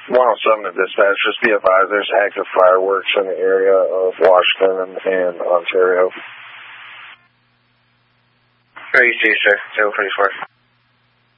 107 to dispatch, just be advised there's active fireworks in the area of Washington and Ontario. Very easy, sir. 034.